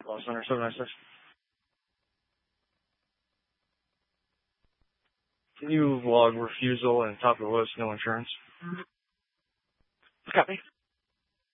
Call center 796. Can you log refusal and top of the list, no insurance? Copy.